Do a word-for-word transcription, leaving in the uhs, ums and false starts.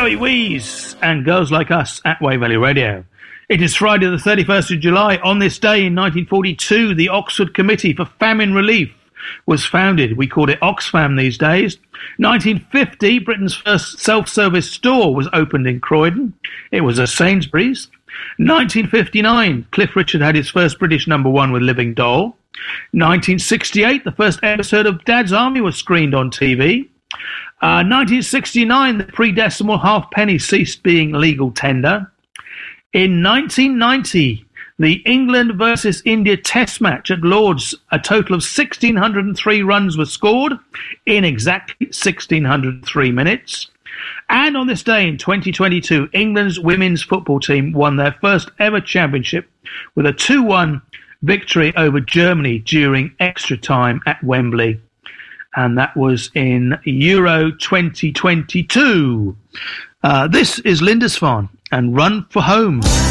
Zoe Wees and Girls Like Us at Way Valley Radio. It is Friday the thirty-first of July. On this day in nineteen forty-two, the Oxford Committee for Famine Relief was founded. We call it Oxfam these days. nineteen fifty, Britain's first self-service store was opened in Croydon. It was a Sainsbury's. nineteen fifty-nine, Cliff Richard had his first British number one with Living Doll. nineteen sixty-eight, the first episode of Dad's Army was screened on T V. Uh, nineteen sixty-nine, the pre-decimal halfpenny ceased being legal tender. In nineteen ninety, the England versus India Test match at Lord's, a total of one thousand six hundred three runs were scored in exactly one thousand six hundred three minutes. And on this day in twenty twenty-two, England's women's football team won their first ever championship with a two one victory over Germany during extra time at Wembley. And that was in Euro twenty twenty-two. Uh, this is Lindisfarne and Run for Home.